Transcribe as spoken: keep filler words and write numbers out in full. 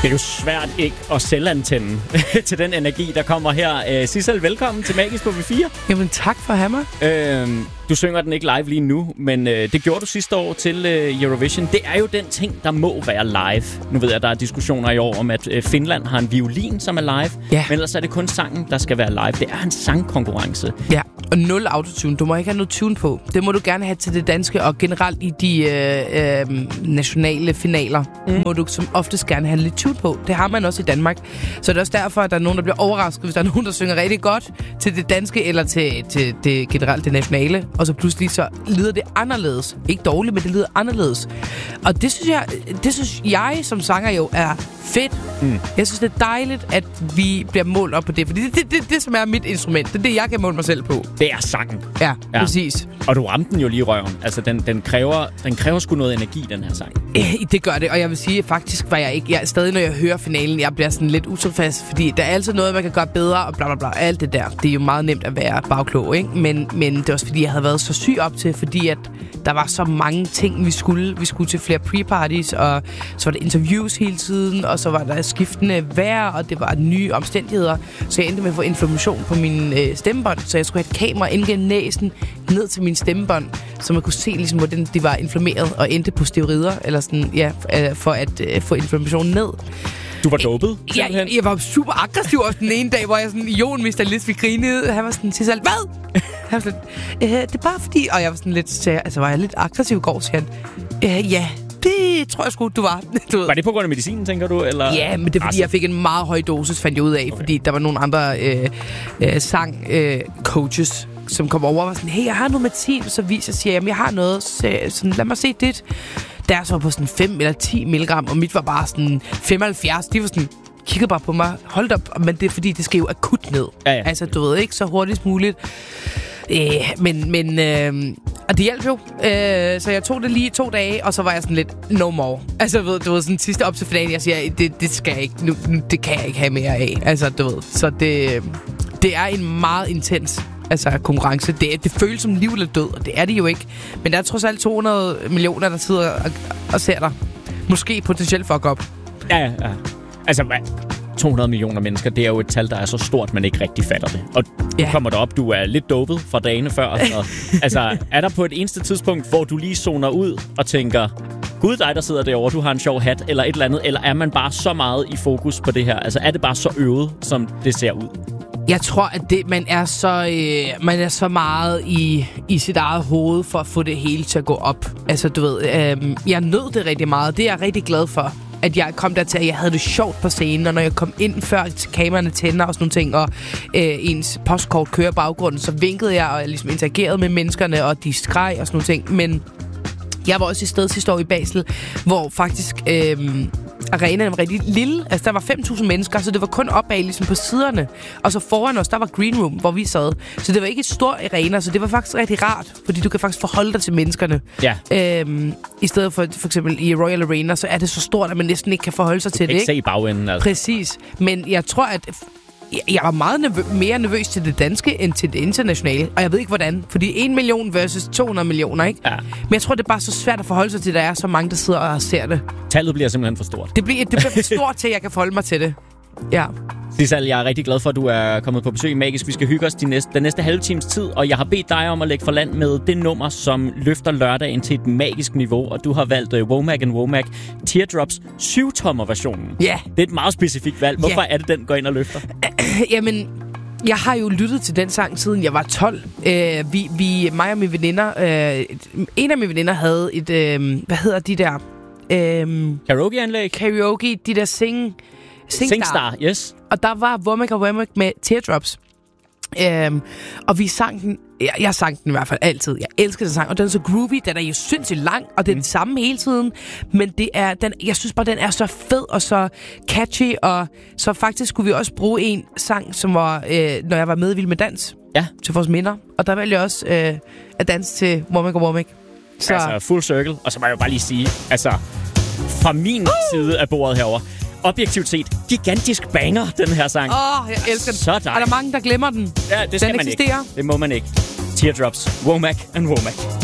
Det er jo svært ikke at selvantænde til den energi, der kommer her. Sissel, velkommen til Magisk på V fire. Jamen tak for at have mig. Øhm, du synger den ikke live lige nu, men øh, det gjorde du sidste år til øh, Eurovision. Det er jo den ting, der må være live. Nu ved jeg, at der er diskussioner i år om, at øh, Finland har en violin, som er live. Ja. Men ellers er det kun sangen, der skal være live. Det er en sangkonkurrence. Ja, og nul autotune. Du må ikke have noget tune på. Det må du gerne have til det danske, og generelt i de øh, øh, nationale finaler mm. må du som oftest gerne have lidt tune på. Det har man også i Danmark. Så det er også derfor, at der er nogen, der bliver overrasket, hvis der er nogen, der synger rigtig godt til det danske, eller til, til det generelt det nationale, og så pludselig så lyder det anderledes. Ikke dårligt, men det lyder anderledes. Og det synes jeg, det synes jeg som sanger jo er fedt. Mm. Jeg synes, det er dejligt, at vi bliver målt op på det, fordi det er det, det, det, som er mit instrument. Det er det, jeg kan måle mig selv på. Det er sangen. Ja, ja. Præcis. Og du ramte den jo lige i røven. Altså, den, den, kræver, den kræver sgu noget energi, den her sang. Øh, det gør det, og jeg vil sige, faktisk var jeg ikke... Jeg, stadig, når jeg hører finalen, jeg bliver sådan lidt utilfreds, fordi der er altid noget, man kan gøre bedre, og bla bla bla. Alt det der. Det er jo meget nemt at være bagklog, ikke? Men, men det er også, fordi jeg havde været så syg op til, fordi at der var så mange ting, vi skulle. Vi skulle til flere pre-parties, og så var der interviews hele tiden, og så var der skiftende vejr, og det var nye omstændigheder. Så jeg endte med at få inflammation på min øh, stemmebånd, så jeg skulle have et kamera ind gennem næsen ned til min stemmebånd, så man kunne se, ligesom, hvordan de var inflammeret, og endte på steroider, eller sådan, ja, øh, for at øh, få inflammationen ned. Du var dopet? Ja, jeg, jeg var super aggressiv også den ene dag, hvor jeg sådan, Jon mister lidt, vi grinede. Han var sådan, Sissel, hvad? Han var sådan, øh, det er bare fordi... Og jeg var sådan lidt, så jeg, altså var jeg lidt aggressiv i går, siger han. Øh, ja, det tror jeg sgu, du var. Du ved. Var det på grund af medicinen, tænker du? Eller? Ja, men det er fordi, altså, jeg fik en meget høj dosis, fandt jeg ud af. Okay. Fordi der var nogle andre øh, øh, sang-coaches, øh, som kom over og var sådan, hey, jeg har noget medicin. Så viser jeg, siger, jamen, jeg har noget, så, sådan, lad mig se dit. Der så var på sådan fem eller ti milligram, og mit var bare sådan femoghalvfjerds. De var sådan, kiggede bare på mig, hold op, men det er fordi, det skal jo akut ned. Ja, ja. Altså, du ved ikke, så hurtigst muligt. Øh, men, men, øh, og det hjalp jo. Øh, så jeg tog det lige to dage, og så var jeg sådan lidt, no more. Altså, ved, du ved, sådan sidste op til finalen, jeg siger, det, det skal jeg ikke, nu, det kan jeg ikke have mere af. Altså, du ved, så det, det er en meget intens altså konkurrence. Det, det føles som liv eller død, og det er det jo ikke. Men der er trods alt to hundrede millioner, der sidder og, og ser dig. Måske potentielt fuck op. Ja, ja, ja. Altså, to hundrede millioner mennesker, det er jo et tal, der er så stort, man ikke rigtig fatter det. Og ja. Du kommer derop, du er lidt dopet fra dagene før. Og, altså, er der på et eneste tidspunkt, hvor du lige zoner ud og tænker, gud dig, der sidder derovre, du har en sjov hat, eller et eller andet, eller er man bare så meget i fokus på det her? Altså, er det bare så øvet, som det ser ud? Jeg tror, at det, man er så øh, man er så meget i, i sit eget hoved for at få det hele til at gå op. Altså, du ved, øh, jeg nød det rigtig meget. Det er jeg rigtig glad for, at jeg kom der til, at jeg havde det sjovt på scenen. Og når jeg kom ind før kameraerne tænder og sådan nogle ting, og øh, ens postkort kører baggrunden, så vinkede jeg, og jeg ligesom interagerede med menneskerne, og de skreg og sådan nogle ting. Men jeg var også i sted sidste år i Basel, hvor faktisk øh, arenaen var rigtig lille. Altså, der var fem tusind mennesker, så det var kun opad ligesom på siderne. Og så foran os, der var green room, hvor vi sad. Så det var ikke et stort arena, så det var faktisk rigtig rart, fordi du kan faktisk forholde dig til menneskerne. Ja. Øhm, I stedet for for eksempel i Royal Arena, så er det så stort, at man næsten ikke kan forholde sig du til det. Ikke se i bagenden, altså. Præcis. Men jeg tror, at jeg var meget nervø- mere nervøs til det danske, end til det internationale. Og jeg ved ikke, hvordan. Fordi en million versus to hundrede millioner, ikke? Ja. Men jeg tror, det er bare så svært at forholde sig til, at der er så mange, der sidder og ser det. Tallet bliver simpelthen for stort. Det bliver, det bliver for stort til, at jeg kan forholde mig til det. Ja. Sissel, jeg er rigtig glad for, at du er kommet på besøg i Magisk. Vi skal hygge os de næste, den næste halve times tid, og jeg har bedt dig om at lægge for land med det nummer, som løfter lørdagen til et magisk niveau, og du har valgt uh, Womack and Womack Teardrops syv-tommer-versionen. Ja. Yeah. Det er et meget specifikt valg. Hvorfor yeah. er det, den går ind og løfter? Jamen, jeg har jo lyttet til den sang, siden jeg var tolv. Uh, vi, vi, mig og mine veninder, uh, en af mine veninder havde et, uh, hvad hedder de der? Uh, Karaoke-anlæg? Karaoke, de der sing... Singstar. Singstar, yes. Og der var Womack og Womack med Teardrops. Øhm, og vi sang den... Jeg, jeg sang den i hvert fald altid. Jeg elsker den sang. Og den er så groovy. Den er jo sindssygt lang. Og det er mm. den samme hele tiden. Men det er... Den, jeg synes bare, den er så fed og så catchy. Og så faktisk skulle vi også bruge en sang, som var... Øh, når jeg var med i Vild med Dans. Ja. Til vores minder. Og der valgte jeg også øh, at danse til Womack og Womack. Så... Altså, full circle. Og så må jeg jo bare lige sige... Altså, fra min uh! side af bordet herover. Objektivt set, gigantisk banger, den her sang. Åh, oh, jeg elsker den. Så dejligt. Er der mange, der glemmer den? Ja, det skal den man eksisterer. ikke. Det må man ikke. Teardrops, Womack and Womack.